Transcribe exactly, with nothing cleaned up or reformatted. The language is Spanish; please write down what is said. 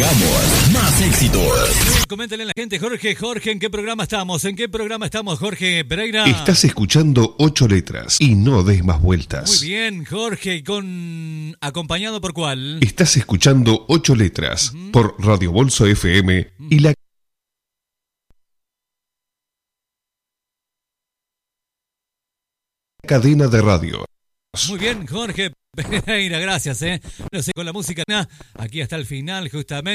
entregamos más éxitos. Coméntale a la gente, Jorge, Jorge, ¿en qué programa estamos? ¿En qué programa estamos, Jorge Pereira? Estás escuchando Ocho Letras y no des más vueltas. Muy bien, Jorge, con ¿acompañado por cuál? Estás escuchando Ocho Letras uh-huh. por Radio Bolso F M uh-huh. y la cadena de radio. Muy bien, Jorge Pereira, gracias, eh. No sé, con la música, aquí hasta el final, justamente.